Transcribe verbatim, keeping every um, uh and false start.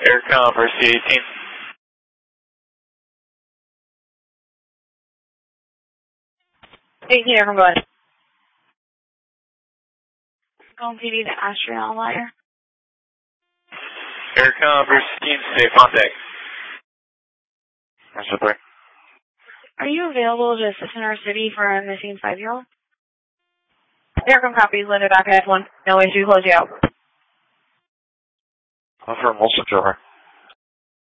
Aircom for C eighteen. eighteen, everyone go ahead. Going P D to Astrid Outlier. Aircom for C eighteen, stay contact. That's okay. Are you available to assist in our city for a missing five-year-old? Aircom copies, Linda Doc one. No issue, close you out. Offer a multiple jar.